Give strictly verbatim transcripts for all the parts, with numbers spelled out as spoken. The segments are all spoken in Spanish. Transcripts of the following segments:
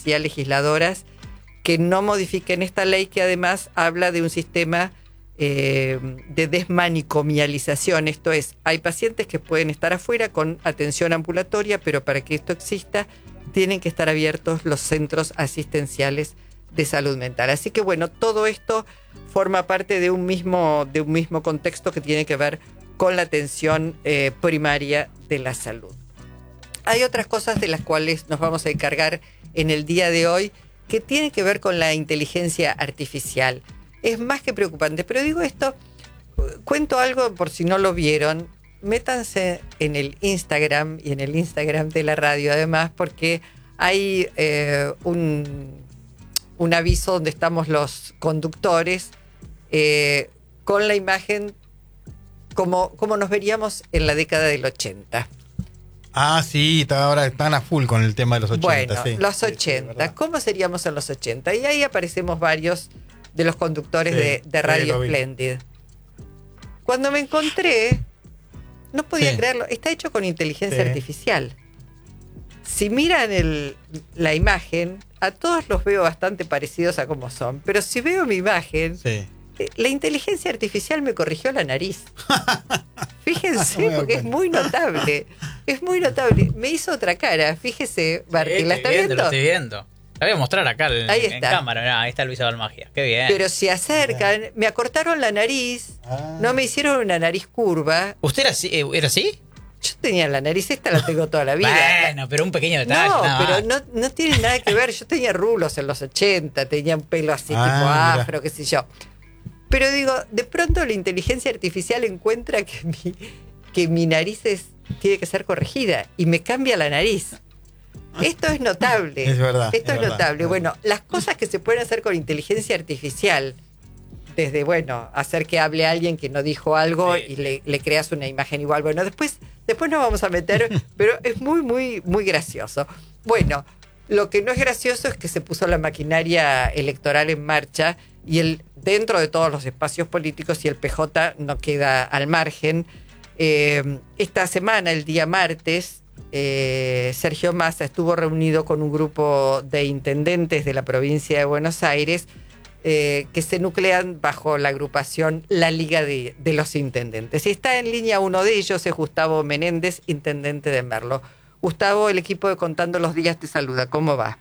policía legisladoras que no modifiquen esta ley, que además habla de un sistema eh, de desmanicomialización. Esto es, hay pacientes que pueden estar afuera con atención ambulatoria, pero para que esto exista tienen que estar abiertos los centros asistenciales de salud mental. Así que bueno, todo esto forma parte de un mismo, de un mismo contexto que tiene que ver con la atención eh, primaria de la salud. Hay otras cosas de las cuales nos vamos a encargar en el día de hoy que tienen que ver con la inteligencia artificial. Es más que preocupante, pero digo esto, cuento algo por si no lo vieron. Métanse en el Instagram y en el Instagram de la radio además, porque hay eh, un, un aviso donde estamos los conductores eh, con la imagen como, como nos veríamos en la década del ochenta. Ah, sí, ahora están a full con el tema de los ochenta. Bueno, sí. los ochenta. Sí, sí, ¿cómo seríamos en los ochenta? Y ahí aparecemos varios de los conductores sí, de, de Radio sí, Splendid. Cuando me encontré, no podía sí. creerlo. Está hecho con inteligencia sí. artificial. Si miran el, la imagen, a todos los veo bastante parecidos a como son. Pero si veo mi imagen, sí. la inteligencia artificial me corrigió la nariz. Fíjense, porque es muy notable. Es muy notable. Me hizo otra cara. Fíjese, Barty, sí, ¿la está viendo? Lo estoy viendo. La voy a mostrar acá en, ahí en está. cámara. Mirá, ahí está Luisa Balmagia. Qué bien. Pero se acercan. Me acortaron la nariz. Ah. No me hicieron una nariz curva. ¿Usted era así? ¿Era así? Yo tenía la nariz esta, la tengo toda la vida. Bueno, pero un pequeño detalle. No, nada pero más. no, no tiene nada que ver. Yo tenía rulos en los ochenta. Tenía un pelo así ah, tipo mira. afro, qué sé yo. Pero digo, de pronto la inteligencia artificial encuentra que mi, que mi nariz es, tiene que ser corregida y me cambia la nariz. Esto es notable. Es verdad. Esto es, es notable. Verdad. Bueno, las cosas que se pueden hacer con inteligencia artificial, desde, bueno, hacer que hable alguien que no dijo algo sí. y le, le creas una imagen igual. Bueno, después, después nos vamos a meter, pero es muy, muy, muy gracioso. Bueno, lo que no es gracioso es que se puso la maquinaria electoral en marcha y el dentro de todos los espacios políticos y el P J no queda al margen. Eh, esta semana, el día martes, eh, Sergio Massa estuvo reunido con un grupo de intendentes de la provincia de Buenos Aires eh, que se nuclean bajo la agrupación La Liga de, de los Intendentes. Y está en línea uno de ellos, es Gustavo Menéndez, intendente de Merlo. Gustavo, el equipo de Contando los Días te saluda. ¿Cómo va?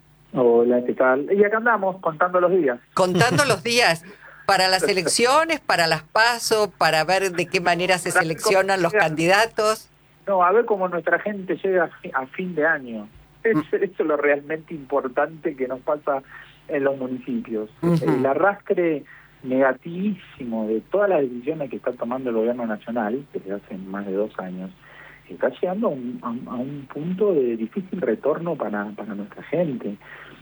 Hola, ¿qué tal? Y acá andamos, contando los días. Contando los días para las elecciones, para las PASO, para ver de qué manera se seleccionan los candidatos. No, a ver cómo nuestra gente llega a, fi- a fin de año. Es, mm. Eso es lo realmente importante que nos pasa en los municipios. Uh-huh. El arrastre negativísimo de todas las decisiones que está tomando el gobierno nacional, desde hace más de dos años, está llegando a un, a, a un punto de difícil retorno para, para nuestra gente.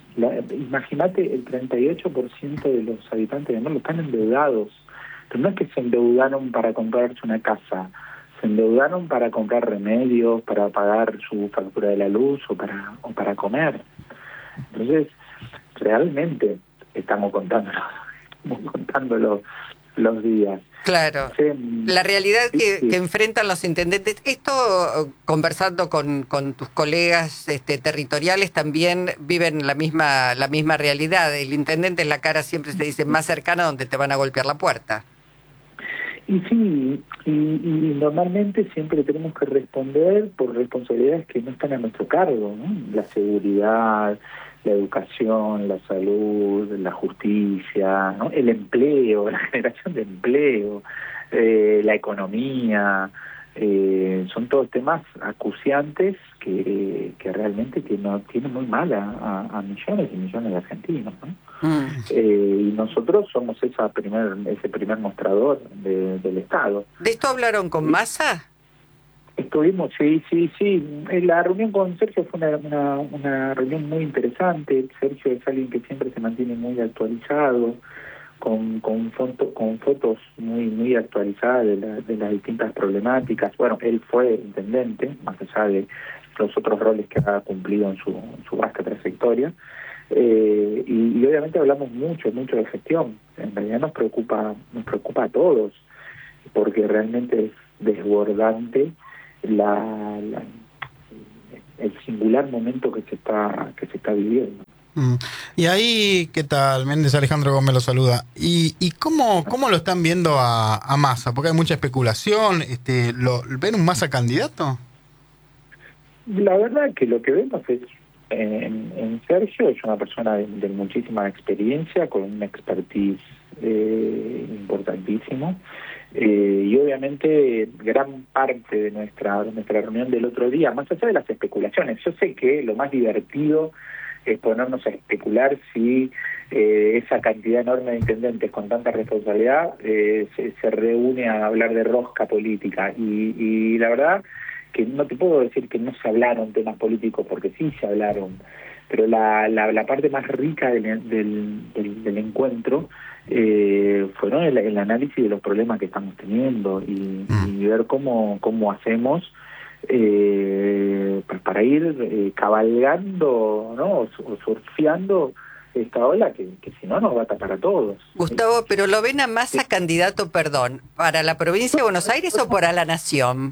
Imagínate, el treinta y ocho por ciento de los habitantes de Merlo están endeudados. Pero no es que se endeudaron para comprarse una casa, se endeudaron para comprar remedios, para pagar su factura de la luz o para o para comer. Entonces, realmente estamos contando, estamos contando los, los días. Claro, sí, la realidad que, sí. que enfrentan los intendentes, esto conversando con, con tus colegas este, territoriales también viven la misma la misma realidad. El intendente en la cara siempre se dice más cercana donde te van a golpear la puerta. Y sí, y, y normalmente siempre tenemos que responder por responsabilidades que no están a nuestro cargo, ¿no? La seguridad, la educación, la salud, la justicia, ¿no? El empleo, la generación de empleo, eh, la economía, eh, son todos temas acuciantes que, que realmente que nos tienen muy mal a, a, a millones y millones de argentinos, ¿no? Mm. Eh, y nosotros somos esa primer, ese primer mostrador de, del Estado. ¿De esto hablaron con Massa? Estuvimos, sí, sí, sí. La reunión con Sergio fue una, una, una reunión muy interesante. Sergio es alguien que siempre se mantiene muy actualizado, con con, foto, con fotos muy muy actualizadas de, la, de las distintas problemáticas. Bueno, él fue intendente, más allá de los otros roles que ha cumplido en su, en su vasta trayectoria. Eh, y, y obviamente hablamos mucho, mucho de gestión. En realidad nos preocupa, nos preocupa a todos, porque realmente es desbordante la, la el singular momento que se está que se está viviendo. Mm. Y ahí, ¿qué tal? Méndez Alejandro Gómez lo saluda. ¿Y, y cómo, cómo lo están viendo a, a Massa? Porque hay mucha especulación. Este, ¿lo, ¿Ven un Massa candidato? La verdad que lo que vemos es, en, en Sergio es una persona de, de muchísima experiencia, con un expertise eh, importantísimo. Eh, y obviamente gran parte de nuestra, de nuestra reunión del otro día, más allá de las especulaciones, yo sé que lo más divertido es ponernos a especular si eh, esa cantidad enorme de intendentes con tanta responsabilidad eh, se, se reúne a hablar de rosca política. Y, y la verdad que no te puedo decir que no se hablaron temas políticos, porque sí se hablaron, pero la, la, la parte más rica del, del, del, del encuentro eh, fue, ¿no?, el, el análisis de los problemas que estamos teniendo y, y ver cómo, cómo hacemos eh, pues para ir eh, cabalgando, ¿no?, o, o surfeando esta ola que, que si no nos va a tapar a todos. Gustavo, pero ¿lo ven a Massa candidato, perdón, para la provincia de Buenos Aires o para la Nación?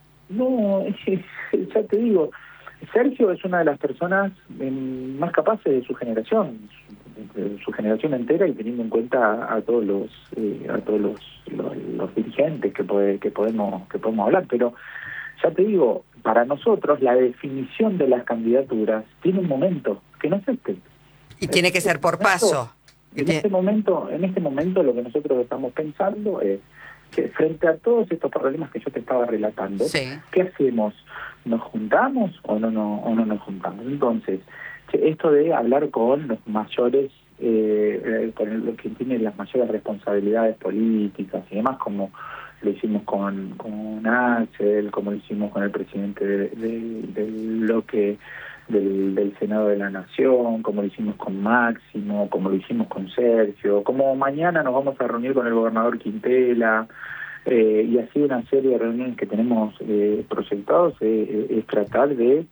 No, ya te digo, Sergio es una de las personas eh, más capaces de su generación, de su generación entera, y teniendo en cuenta a todos los eh, a todos los, los, los dirigentes que puede, que podemos que podemos hablar, pero ya te digo, para nosotros la definición de las candidaturas tiene un momento que no es este. Y tiene que ser por paso. En este momento, en este momento lo que nosotros estamos pensando es que frente a todos estos problemas que yo te estaba relatando, sí. ¿Qué hacemos? ¿Nos juntamos o no, no, o no nos juntamos? Entonces, esto de hablar con los mayores, eh, con los que tienen las mayores responsabilidades políticas y demás, como lo hicimos con, con Axel, como lo hicimos con el presidente de, de, del bloque del, del Senado de la Nación, como lo hicimos con Máximo, como lo hicimos con Sergio, como mañana nos vamos a reunir con el gobernador Quintela, eh, y así una serie de reuniones que tenemos eh, proyectados, eh, es tratar de,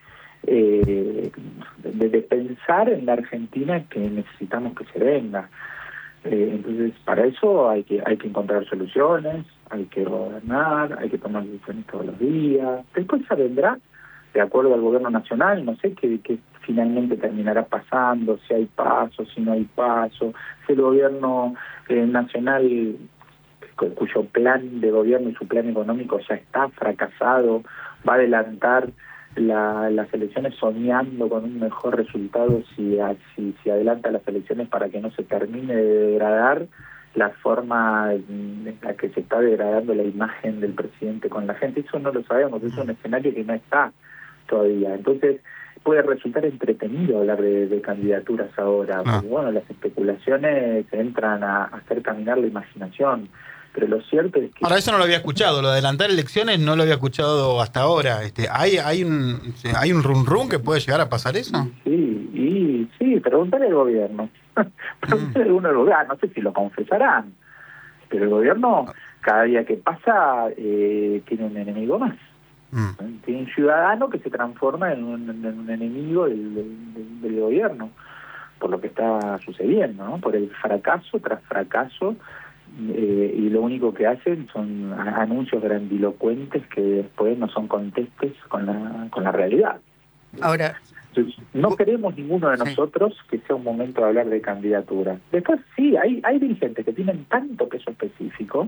eh, de, de pensar en la Argentina que necesitamos que se venga. Eh, entonces, para eso hay que hay que encontrar soluciones, hay que gobernar, hay que tomar decisiones todos los días. Después ya vendrá, de acuerdo al gobierno nacional, no sé qué, qué finalmente terminará pasando, si hay paso, si no hay paso, si el gobierno eh, nacional, cuyo plan de gobierno y su plan económico ya está fracasado, va a adelantar la, las elecciones soñando con un mejor resultado si, si, si adelanta las elecciones para que no se termine de degradar la forma en la que se está degradando la imagen del presidente con la gente. Eso no lo sabemos, es un escenario que no está todavía. Entonces puede resultar entretenido hablar de, de candidaturas ahora, porque bueno, las especulaciones entran a, a hacer caminar la imaginación. Pero lo cierto es que... Ahora, eso no lo había escuchado, lo de adelantar elecciones no lo había escuchado hasta ahora. Este, ¿hay, hay un hay un rum rum que puede llegar a pasar eso? Sí, y sí, preguntarle al gobierno. Preguntarle a uno del gobierno, no sé si lo confesarán, pero el gobierno cada día que pasa eh, tiene un enemigo más. Mm. Tiene un ciudadano que se transforma en un, en un enemigo del, del, del gobierno, por lo que está sucediendo, ¿no? Por el fracaso tras fracaso. Eh, y lo único que hacen son anuncios grandilocuentes que después no son contestes con la con la realidad. Ahora, entonces, no queremos ninguno de nosotros sí. que sea un momento de hablar de candidatura. Después sí, hay hay dirigentes que tienen tanto peso específico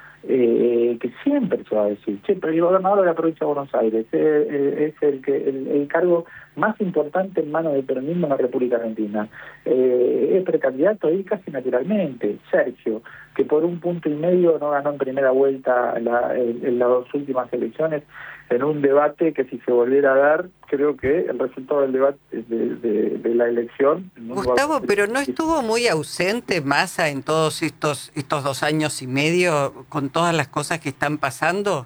eh, que siempre se va a decir, che, pero el gobernador de la provincia de Buenos Aires eh, es el que el, el cargo más importante en manos del peronismo en la República Argentina. Eh, es precandidato ahí casi naturalmente. Sergio, que por un punto y medio no ganó en primera vuelta la, en, en las dos últimas elecciones, en un debate que si se volviera a dar, creo que el resultado del debate de, de, de la elección... Gustavo, no pero ¿no estuvo muy ausente Massa en todos estos estos dos años y medio con todas las cosas que están pasando?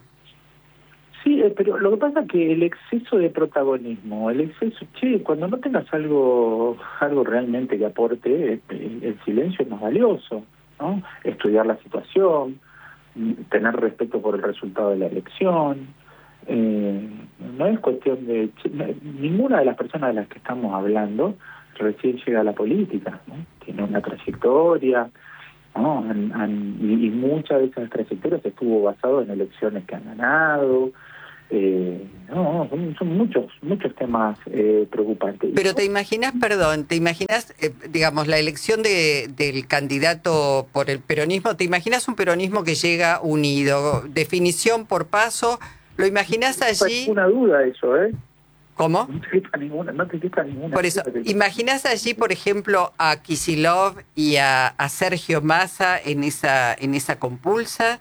Sí, pero lo que pasa es que el exceso de protagonismo, el exceso, che, cuando no tengas algo algo realmente que aporte, el, el silencio es más valioso, ¿no? Estudiar la situación, tener respeto por el resultado de la elección. Eh, no es cuestión de... Ninguna de las personas de las que estamos hablando recién llega a la política, ¿no? Tiene una trayectoria, ¿no? Han, han, y, y muchas de esas trayectorias estuvo basado en elecciones que han ganado. Eh, no, son, son muchos, muchos temas eh, preocupantes. Pero te imaginas, perdón, te imaginas, eh, digamos, la elección de, del candidato por el peronismo, ¿te imaginas un peronismo que llega unido? Definición por paso, ¿lo imaginas allí? No hay ninguna duda de eso, ¿eh? ¿Cómo? No te quepa ninguna, no te quepa ninguna. Por eso, ¿imaginas allí, por ejemplo, a Kicillof y a, a Sergio Massa en esa, en esa compulsa?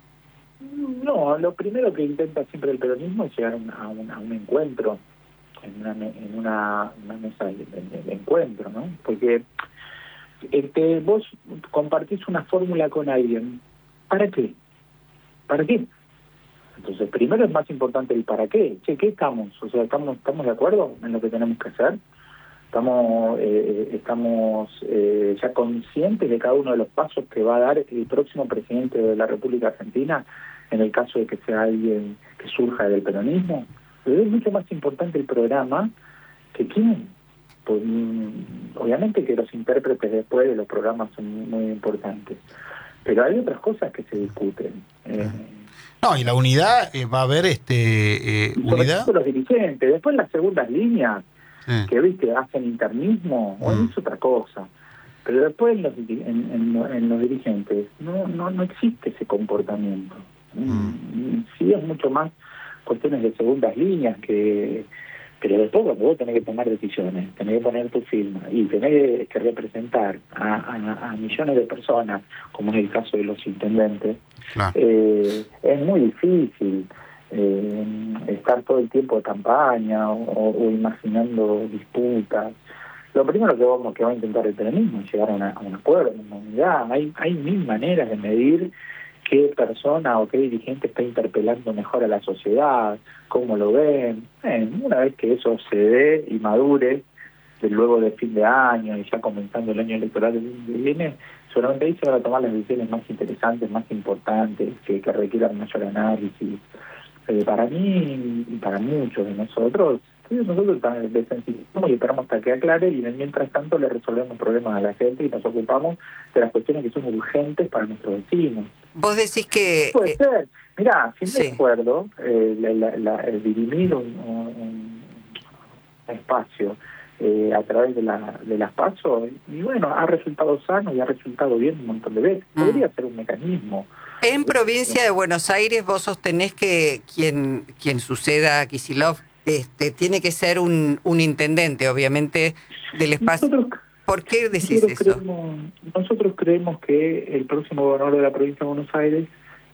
No, lo primero que intenta siempre el peronismo es llegar a un, a un, a un encuentro, en una, en una, una mesa de, de, de encuentro, ¿no? Porque este, vos compartís una fórmula con alguien, ¿para qué? ¿Para qué? Entonces, primero es más importante el para qué. Che, ¿qué estamos? O sea, ¿estamos estamos de acuerdo en lo que tenemos que hacer? ¿Estamos eh, estamos eh, ya conscientes de cada uno de los pasos que va a dar el próximo presidente de la República Argentina en el caso de que sea alguien que surja del peronismo? Pero es mucho más importante el programa que quién. Pues, obviamente que los intérpretes después de los programas son muy importantes, pero hay otras cosas que se discuten. Eh, No, y la unidad, eh, va a haber este eh, sobre unidad. todo los dirigentes. Después las segundas líneas, Sí. que viste hacen internismo, Mm. bueno, es otra cosa. Pero después en los, diri- en, en, en los dirigentes no, no no existe ese comportamiento. Mm. Sí, es mucho más cuestiones de segundas líneas que... Pero después cuando vos tenés que tomar decisiones, tenés que poner tu firma y tenés que representar a, a, a millones de personas, como es el caso de los intendentes, Claro. eh, es muy difícil eh, estar todo el tiempo de campaña o, o imaginando disputas. Lo primero que vamos que va a intentar el peronismo es llegar a, una, a un acuerdo, a una unidad. Hay, hay mil maneras de medir qué persona o qué dirigente está interpelando mejor a la sociedad, cómo lo ven. Eh, una vez que eso se dé y madure, de luego de fin de año y ya comenzando el año electoral del año que viene, solamente ahí se van a tomar las decisiones más interesantes, más importantes, que, que requieran mayor análisis. Eh, para mí y para muchos de nosotros, sí, nosotros desensibilizamos y esperamos hasta que aclare y en el mientras tanto le resolvemos problemas a la gente y nos ocupamos de las cuestiones que son urgentes para nuestros vecinos. Vos decís que... Puede eh, ser. Mirá, si sí. me acuerdo, eh, la, la, la, el dirimir un, un, un espacio eh, a través de, la, de las PASO, y bueno, ha resultado sano y ha resultado bien un montón de veces. Podría Mm. ser un mecanismo. En provincia de Buenos Aires vos sostenés que quien, quien suceda a Kicillof este, tiene que ser un, un intendente, obviamente, del espacio. Nosotros, ¿Por qué decís nosotros eso? Creemos, nosotros creemos que el próximo gobernador de la provincia de Buenos Aires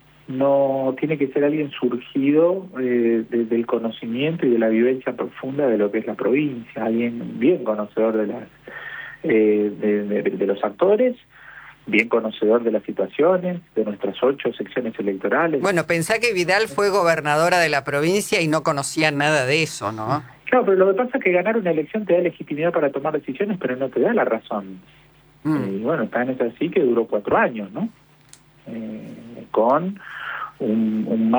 no tiene que ser alguien surgido eh, de, del conocimiento y de la vivencia profunda de lo que es la provincia, alguien bien conocedor de las eh, de, de, de los actores, bien conocedor de las situaciones, de nuestras ocho secciones electorales. Bueno, pensá que Vidal fue gobernadora de la provincia y no conocía nada de eso, ¿no? Claro, pero lo que pasa es que ganar una elección te da legitimidad para tomar decisiones, pero no te da la razón. Mm. Eh, y bueno, tan es así que duró cuatro años, ¿no? Eh, con un, un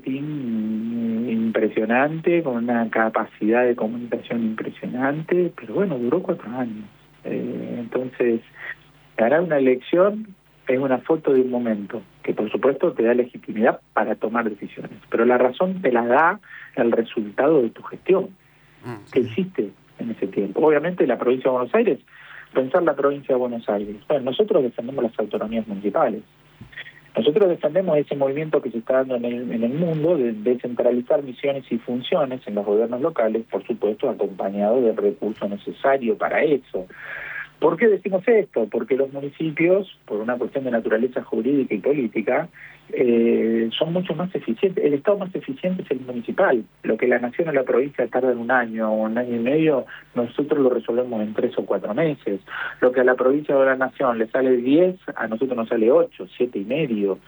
marketing impresionante, con una capacidad de comunicación impresionante, pero bueno, duró cuatro años. Eh, entonces, ganar una elección es una foto de un momento, que por supuesto te da legitimidad para tomar decisiones, pero la razón te la da el resultado de tu gestión, que hiciste en ese tiempo. Obviamente la provincia de Buenos Aires, pensar la provincia de Buenos Aires, bueno, nosotros defendemos las autonomías municipales, nosotros defendemos ese movimiento que se está dando en el, en el mundo de descentralizar misiones y funciones en los gobiernos locales, por supuesto acompañado del recurso necesario para eso. ¿Por qué decimos esto? Porque los municipios, por una cuestión de naturaleza jurídica y política, eh, son mucho más eficientes. El Estado más eficiente es el municipal. Lo que la nación o la provincia tarda en un año o un año y medio, nosotros lo resolvemos en tres o cuatro meses. Lo que a la provincia o a la nación le sale diez, a nosotros nos sale ocho, siete y medio.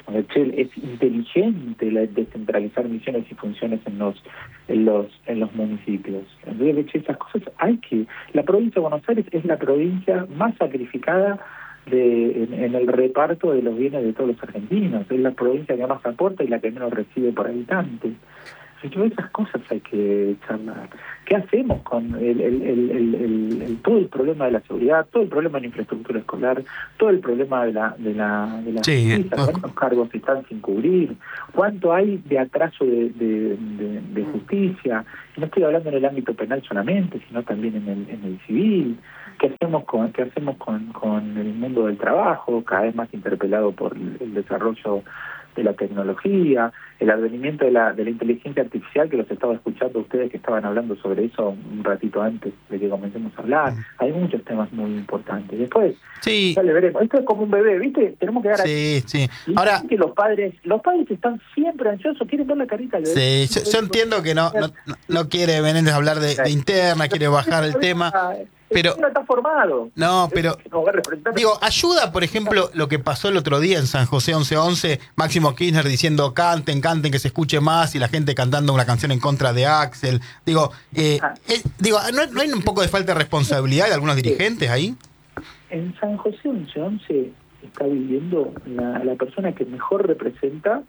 Es inteligente la descentralizar misiones y funciones en los en los en los municipios. Entonces, esas cosas hay que... La provincia de Buenos Aires es la provincia más sacrificada de en, en el reparto de los bienes de todos los argentinos. Es la provincia que más aporta y la que menos recibe por habitante. Pero esas cosas hay que charlar. ¿Qué hacemos con el, el, el, el, el, el, todo el problema de la seguridad, todo el problema de la infraestructura escolar, todo el problema de la de la, de la sí, justicia? ¿Cuántos cargos están sin cubrir? ¿Cuánto hay de atraso de, de, de, de justicia? Y no estoy hablando en el ámbito penal solamente, sino también en el, en el civil. ¿Qué hacemos con qué hacemos con, con el mundo del trabajo, cada vez más interpelado por el, el desarrollo de la tecnología, el advenimiento de la de la inteligencia artificial, que los estaba escuchando ustedes que estaban hablando sobre eso un ratito antes de que comencemos a hablar? Hay muchos temas muy importantes. Después, sí, ya le veremos. Esto es como un bebé, ¿viste? Tenemos que dar sí, aquí. sí. Y Ahora, que los padres, los padres están siempre ansiosos, quieren ver la carita del bebé. sí, yo, yo entiendo que no, no, no quiere Menéndez hablar de, de interna, quiere bajar el tema. Pero no está formado. No, pero no va a representar. Digo, ayuda, por ejemplo, lo que pasó el otro día en San José once once, Máximo Kirchner diciendo canten, canten, que se escuche más, y la gente cantando una canción en contra de Axel. Digo, eh, Ah. eh, digo, ¿no, ¿no hay un poco de falta de responsabilidad de algunos dirigentes ahí? En San José once once está viviendo la, la persona que mejor representa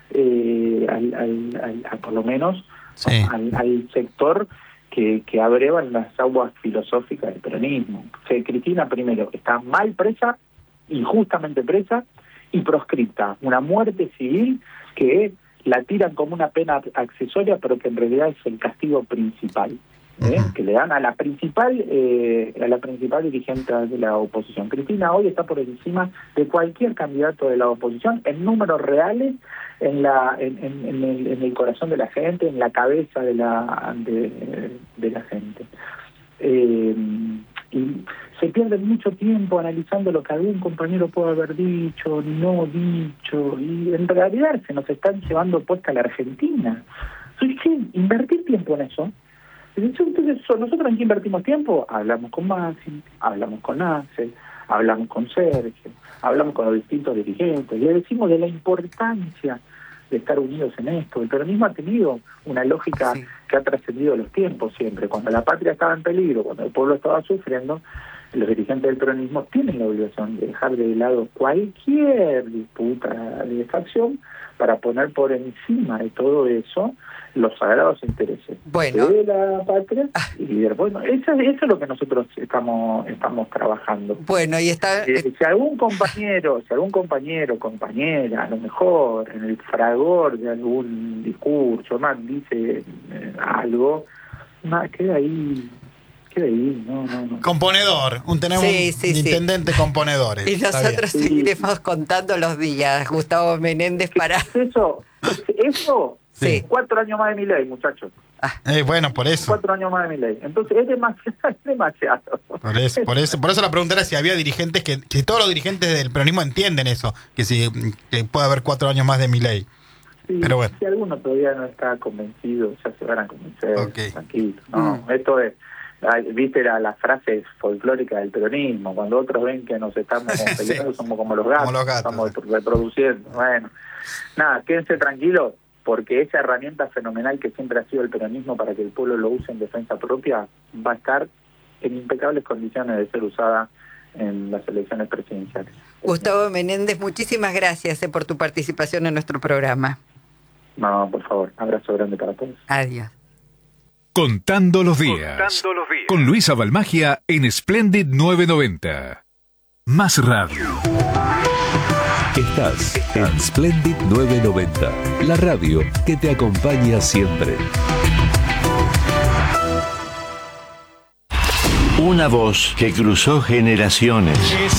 eh, al, al, al, a, por lo menos Sí. al, al sector que, que abrevan las aguas filosóficas del peronismo. O sea, Cristina, primero, está mal presa, injustamente presa y proscripta. Una muerte civil que la tiran como una pena accesoria, pero que en realidad es el castigo principal, ¿eh? Uh-huh. que le dan a la principal eh, a la principal dirigente de la oposición. Cristina hoy está por encima de cualquier candidato de la oposición en números reales, en la en, en, en, el, en el corazón de la gente, en la cabeza de la de, de la gente. Eh, y se pierde mucho tiempo analizando lo que algún compañero puede haber dicho, no dicho, y en realidad se nos están llevando puesta la Argentina. Entonces, sí, invertir tiempo en eso. Entonces, ¿nosotros en qué invertimos tiempo? Hablamos con Maxi, hablamos con Axel, hablamos con Sergio, hablamos con los distintos dirigentes, le decimos de la importancia de estar unidos en esto. El peronismo ha tenido una lógica sí. que ha trascendido los tiempos siempre. Cuando la patria estaba en peligro, cuando el pueblo estaba sufriendo, los dirigentes del peronismo tienen la obligación de dejar de lado cualquier disputa de facción para poner por encima de todo eso los sagrados intereses bueno. de la patria y de, bueno, eso, eso es lo que nosotros estamos estamos trabajando. Bueno, y está eh, si algún compañero, si algún compañero, compañera, a lo mejor en el fragor de algún discurso, más dice eh, algo, más queda ahí. Ahí, no, no, no. Componedor, un tenemos sí, sí, un sí. intendente componedores. Y nosotros sí. seguiremos contando los días, Gustavo Menéndez, para... Eso, eso, sí. cuatro años más de mi ley, muchachos. Ah. Eh, bueno, por eso. Cuatro años más de mi ley. Entonces es demasiado, es demasiado. Por eso, por eso, por eso la pregunta era si había dirigentes que, que todos los dirigentes del peronismo entienden eso, que si que puede haber cuatro años más de mi ley. Sí, pero bueno. Si alguno todavía no está convencido, ya se van a convencer, okay. tranquilo. No, mm. esto es, viste la, la frase folclórica del peronismo, cuando otros ven que nos estamos peleando, sí. somos como los gatos, como los gatos estamos sí. reproduciendo. Bueno, nada, quédense tranquilos, porque esa herramienta fenomenal que siempre ha sido el peronismo para que el pueblo lo use en defensa propia, va a estar en impecables condiciones de ser usada en las elecciones presidenciales. Gustavo Menéndez, muchísimas gracias eh, por tu participación en nuestro programa. No, por favor, abrazo grande para todos. Adiós. Contando los días. Contando los días. Con Luisa Balmagia en Splendid novecientos noventa. Más radio. Estás en Splendid novecientos noventa, la radio que te acompaña siempre. Una voz que cruzó generaciones.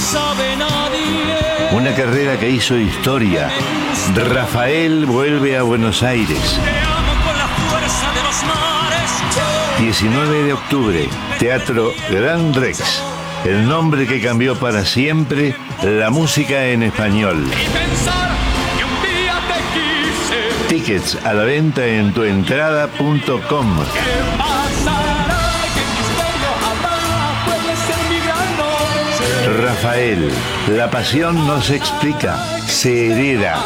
Una carrera que hizo historia. Rafael vuelve a Buenos Aires. diecinueve de octubre, Teatro Gran Rex. El nombre que cambió para siempre la música en español. Tickets a la venta en tuentrada punto com. Rafael, la pasión no se explica, se hereda.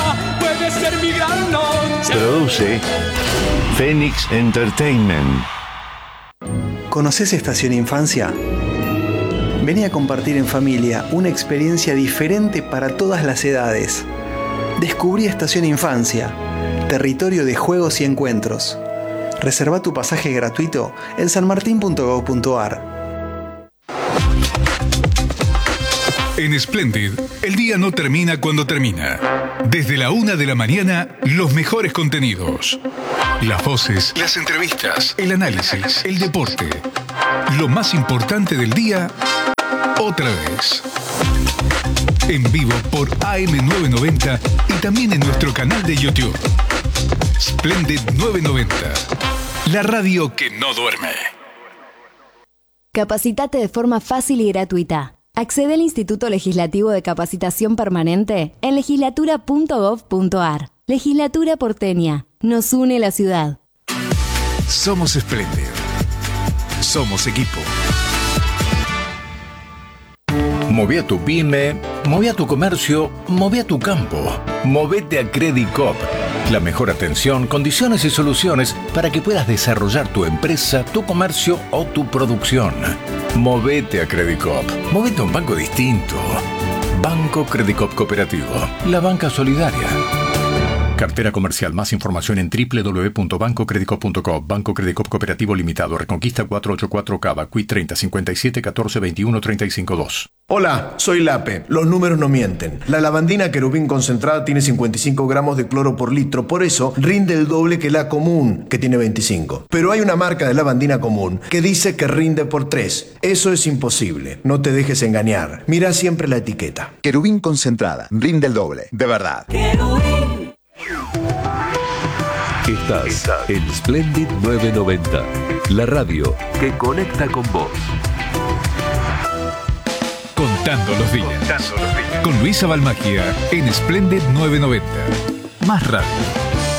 Produce Phoenix Entertainment. ¿Conoces Estación Infancia? Vení a compartir en familia una experiencia diferente para todas las edades. Descubrí Estación Infancia, territorio de juegos y encuentros. Reserva tu pasaje gratuito en sanmartin punto gob punto ar. En Splendid, el día no termina cuando termina. Desde la una de la mañana, los mejores contenidos. Las voces, las entrevistas, el análisis, el deporte. Lo más importante del día, otra vez. En vivo por A M novecientos noventa y también en nuestro canal de YouTube. Splendid novecientos noventa. La radio que no duerme. Capacitate de forma fácil y gratuita. Accede al Instituto Legislativo de Capacitación Permanente en legislatura punto gob punto ar. Legislatura porteña. Nos une la ciudad. Somos Splendid. Somos equipo. Moví a tu pyme, moví a tu comercio, moví a tu campo. Movete a Credicop. La mejor atención, condiciones y soluciones para que puedas desarrollar tu empresa, tu comercio o tu producción. Movete a Credicop. Movete a un banco distinto. Banco Credicop Cooperativo. La banca solidaria. Cartera comercial. Más información en doble u doble u doble u punto banco credicop punto com. Banco Credicop Cooperativo Limitado. Reconquista cuatrocientos ochenta y cuatro Cava. Q I treinta, cincuenta y siete, catorce, veintiuno, treinta y cinco dos. Hola, soy Lape. Los números no mienten. La lavandina Querubín concentrada tiene cincuenta y cinco gramos de cloro por litro. Por eso rinde el doble que la común, que tiene veinticinco. Pero hay una marca de lavandina común que dice que rinde por tres. Eso es imposible. No te dejes engañar. Mira siempre la etiqueta. Querubín concentrada. Rinde el doble. De verdad. Estás en Splendid novecientos noventa, la radio que conecta con vos. Contando los días. Contando los días. Con Luisa Balmagia en Splendid novecientos noventa. Más radio.